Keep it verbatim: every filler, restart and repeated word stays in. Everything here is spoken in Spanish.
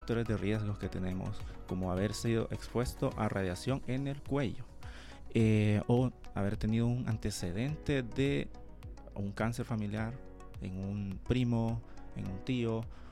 factores de riesgos que tenemos, como haber sido expuesto a radiación en el cuello, eh, o haber tenido un antecedente de un cáncer familiar en un primo, en un tío,